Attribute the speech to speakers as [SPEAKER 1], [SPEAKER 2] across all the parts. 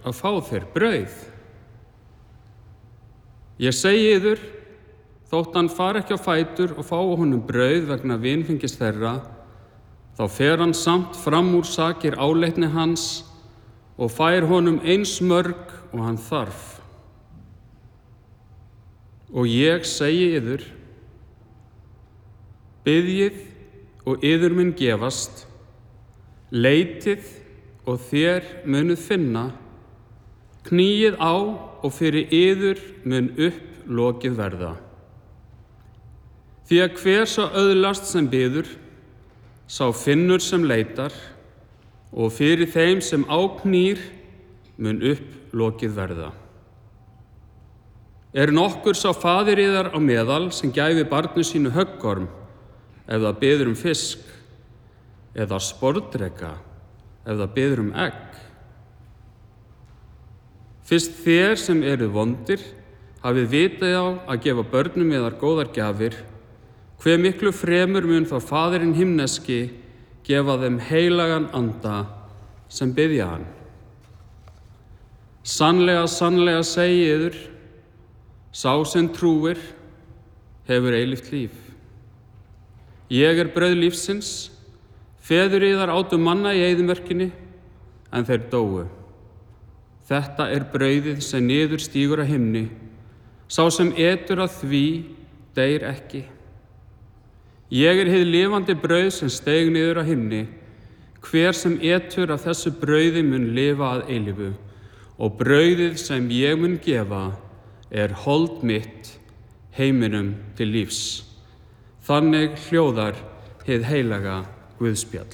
[SPEAKER 1] að fá þér brauð. Ég segi yður, þótt hann fari ekki á fætur og fái honum brauð vegna vinfengis þeirra, þá fer hann samt fram úr sakir áleitni hans og fær honum eins mörg og hann þarf. Og ég segi yður, biðjið og yður mun gefast, leitið og þér munuð finna, kníið á og fyrir yður mun upp lokið verða. Því að hver sá öðlast sem biður, sá finnur sem leitar, og fyrir þeim sem áknýr mun upp lokið verða. Nokkur sá faðir yðar á meðal sem gæfi barni sínu höggorm, ef það biður fisk, eða sporðdreka, ef það biður egg? Fyrst þér sem eruð vondir, hafið vitað á að gefa börnum yðar góðar gjafir, hve miklu fremur mun þá Faðirinn himneski gefa þeim heilagan anda sem biðja hann. Sannlega, sannlega segi yður, sá sem trúir hefur eilíft líf. Ég brauð lífsins, feður yðar átu manna í eyðimörkinni, en þeir dóu. Þetta brauðið sem niður stígur af himni, sá sem etur af því deyr ekki. Ég hið lifandi brauð sem steig niður af himni, hver sem etur af þessu brauði mun lifa að eilífu, og brauðið sem ég mun gefa hold mitt heiminum til lífs. Þannig hljóðar hið heilaga Guðspjall.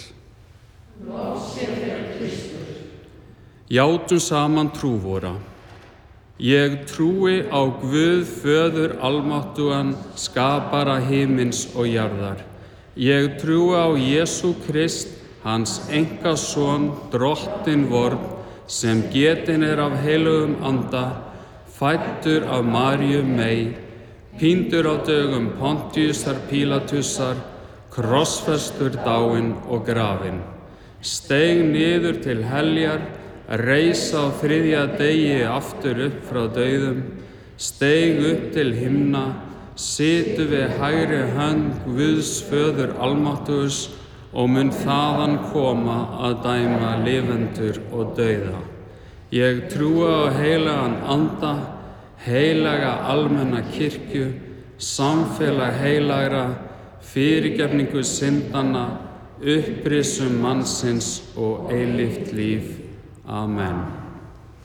[SPEAKER 1] Játum saman trú vora. Ég trúi á Guð föður almáttugan, skapara himins og jarðar. Ég trúi á Jesú Krist, hans einkason, drottinn vorn, sem getinn af heilugum anda, fæddur af Maríu mey, píndur á dögum Pontiusar Pílatusar, krossfestur, dáinn og grafinn, steig niður til heljar, reis á þriðja degi aftur upp frá dauðum, steig upp til himna, situr við hægri hönd Guðs föður almáttugs og mun þaðan koma að dæma lifendur og dauða. Ég trúi á heilagan anda, heilaga almenna kirkju, samfélag heilagra, fyrirgefningu syndanna, upprisun mannsins og eilíft líf. Amen.